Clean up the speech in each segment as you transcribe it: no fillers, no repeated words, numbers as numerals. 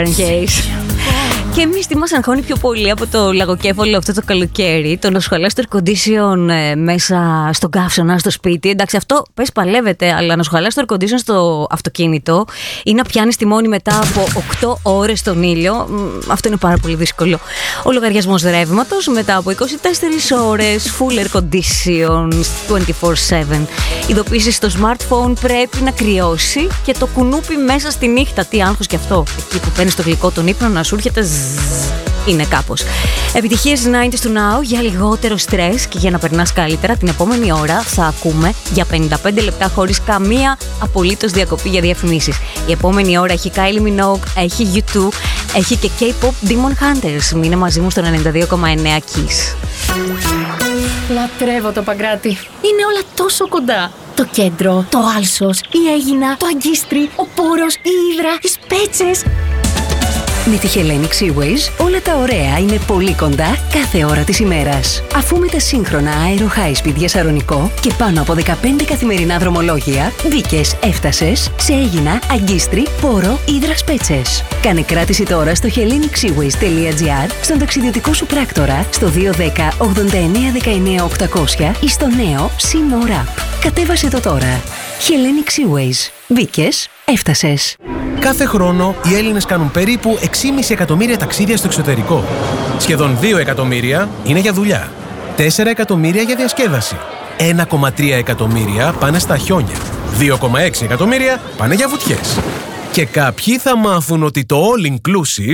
Και εμείς τι μας αγχώνει πιο πολύ από το λαγοκέφαλο αυτό το καλοκαίρι? Το να σου χαλάσει το air condition μέσα στον καύσωνα, στο σπίτι. Εντάξει, αυτό πες παλεύεται, αλλά να σου χαλάσει το air condition στο αυτοκίνητο ή να πιάνεις τιμόνι μετά από 8 ώρες στον ήλιο, αυτό είναι πάρα πολύ δύσκολο. Ο λογαριασμός ρεύματος μετά από 24 ώρες, full air condition 24/7. Ειδοποίηση στο smartphone πρέπει να κρυώσει και το κουνούπι μέσα στη νύχτα. Τι άγχος και αυτό. Εκεί που παίρνεις το γλυκό τον ύπνο να σου έρχεται. Είναι κάπως. Επιτυχίες 90's του Now για λιγότερο στρες και για να περνάς καλύτερα. Την επόμενη ώρα θα ακούμε για 55 λεπτά χωρίς καμία απολύτως διακοπή για διαφημίσεις. Η επόμενη ώρα έχει Kylie Minogue, έχει U2, έχει και K-pop Demon Hunters. Μείνε μαζί μου στο 92,9 Kiss. Λατρεύω το Παγκράτη. Είναι όλα τόσο κοντά. Το κέντρο, το Άλσος, η Αίγινα, το Αγκίστρι, ο Πόρος, η Ύδρα, οι Σπέτσες. Με τη Hellenic Seaways όλα τα ωραία είναι πολύ κοντά κάθε ώρα της ημέρας. Αφού με τα σύγχρονα Aero High Speed για Σαρονικό και πάνω από 15 καθημερινά δρομολόγια, μπήκες, έφτασες σε Αίγινα, Αγκίστρι, Πόρο, Ύδρα, Σπέτσες. Κάνε κράτηση τώρα στο hellenicseaways.gr, στον ταξιδιωτικό σου πράκτορα, στο 210 89 19 800 ή στο νέο SeaMore App. Κατέβασε το τώρα. Hellenic Seaways. Μπήκες, έφτασες. Κάθε χρόνο οι Έλληνες κάνουν περίπου 6,5 εκατομμύρια ταξίδια στο εξωτερικό. Σχεδόν 2 εκατομμύρια είναι για δουλειά. 4 εκατομμύρια για διασκέδαση. 1,3 εκατομμύρια πάνε στα χιόνια. 2,6 εκατομμύρια πάνε για βουτιές. Και κάποιοι θα μάθουν ότι το all inclusive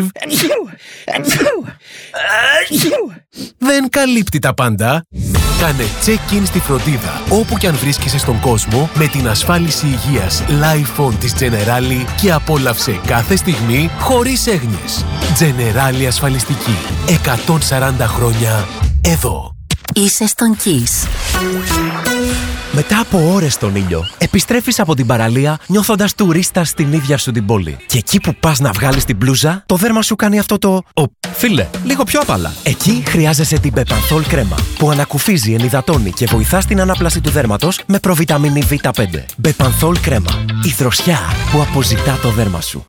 δεν καλύπτει τα πάντα. Κάνε check-in στη φροντίδα όπου και αν βρίσκεσαι στον κόσμο με την ασφάλιση υγείας Life On της Generali και απόλαυσε κάθε στιγμή χωρίς έγνοιες. Generali ασφαλιστική. 140 χρόνια εδώ. Είσαι στον Kiss. Μετά από ώρες στον ήλιο, επιστρέφεις από την παραλία νιώθοντας τουρίστας στην ίδια σου την πόλη. Και εκεί που πας να βγάλεις την μπλούζα, το δέρμα σου κάνει αυτό το φίλε, λίγο πιο απαλά. Εκεί χρειάζεσαι την Bepanthol κρέμα, που ανακουφίζει, ενυδατώνει και βοηθά στην ανάπλαση του δέρματος με προβιταμίνη Β5. Bepanthol κρέμα, η δροσιά που αποζητά το δέρμα σου.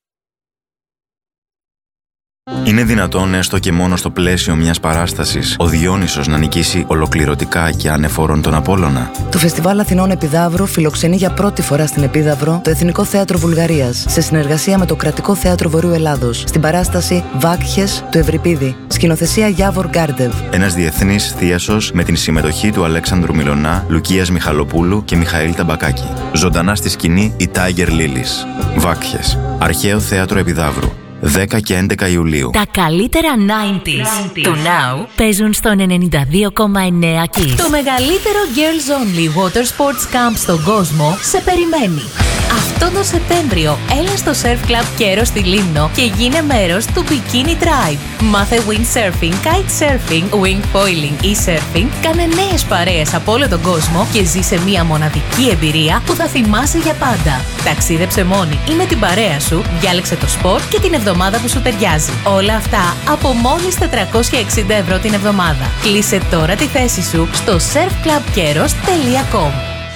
Είναι δυνατόν έστω και μόνο στο πλαίσιο μιας παράστασης ο Διόνυσος να νικήσει ολοκληρωτικά και ανεφόρον τον Απόλλωνα? Το Φεστιβάλ Αθηνών Επιδαύρου φιλοξενεί για πρώτη φορά στην Επίδαυρο το Εθνικό Θέατρο Βουλγαρίας σε συνεργασία με το Κρατικό Θέατρο Βορείου Ελλάδος στην παράσταση Βάκχες του Ευρυπίδη. Σκηνοθεσία Γιάβορ Γκάρντεβ. Ένας διεθνής θίασος με την συμμετοχή του Αλέξανδρου Μιλωνά, Λουκίας Μιχαλοπούλου και Μιχαήλ Ταμπακάκη. Ζωντανά στη σκηνή η Tiger Lilies. Βάκχες. Αρχαίο Θέατρο Επιδαύρου. 10 και 11 Ιουλίου. Τα καλύτερα 90's του Now παίζουν στο 92,9 Kiss. Το μεγαλύτερο Girls Only Water Sports Camp στον κόσμο σε περιμένει. Αυτό το Σεπτέμβριο έλα στο Surf Club Κέρο στη Λίμνο και γίνε μέρος του Bikini Tribe. Μάθε windsurfing, kitesurfing, wing foiling ή surfing, κάνε νέες παρέες από όλο τον κόσμο και ζήσε μια μοναδική εμπειρία που θα θυμάσαι για πάντα. Ταξίδεψε μόνη ή με την παρέα σου, διάλεξε το σπορ και την εβδομάδα που σου ταιριάζει. Όλα αυτά από μόλις 460 ευρώ την εβδομάδα. Κλείσε τώρα τη θέση σου στο surfclubkeros.com.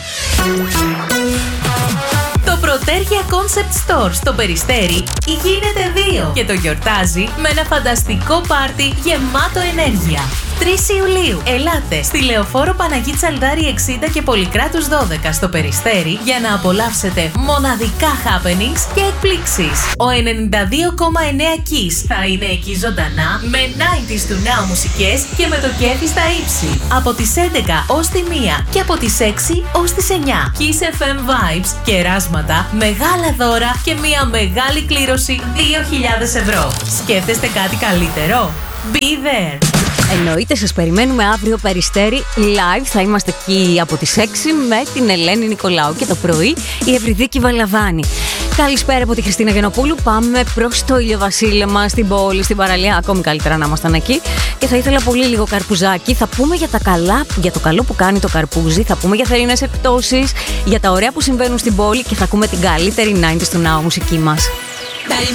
Το Πρωτέρια Concept Store στο Περιστέρι γίνεται 2 και το γιορτάζει με ένα φανταστικό πάρτι γεμάτο ενέργεια. 3 Ιουλίου, ελάτε στη Λεωφόρο Παναγί Τσαλδάρη 60 και Πολυκράτους 12 στο Περιστέρι για να απολαύσετε μοναδικά happenings και εκπλήξεις. Ο 92,9 Kiss θα είναι εκεί ζωντανά με 90's του Now μουσικές και με το κέφι στα ύψη. Από τις 11 ως τη 1 και από τις 6 ως τις 9. Kiss FM Vibes, κεράσματα, μεγάλα δώρα και μια μεγάλη κλήρωση 2.000 ευρώ. Σκέφτεστε κάτι καλύτερο? Be there! Εννοείται, σας περιμένουμε αύριο Περιστέρι live. Θα είμαστε εκεί από τις 6 με την Ελένη Νικολάου και το πρωί η Ευρυδίκη Βαλαβάνη. Καλησπέρα από τη Χριστίνα Γενοπούλου. Πάμε προς το ηλιοβασίλεμα, στην πόλη, στην παραλία. Ακόμη καλύτερα να ήμασταν εκεί. Και θα ήθελα πολύ λίγο καρπουζάκι. Θα πούμε για τα καλά, για το καλό που κάνει το καρπούζι. Θα πούμε για θερινές εκπτώσεις, για τα ωραία που συμβαίνουν στην πόλη και θα ακούμε την καλύτερη 90's του Now μουσική μας.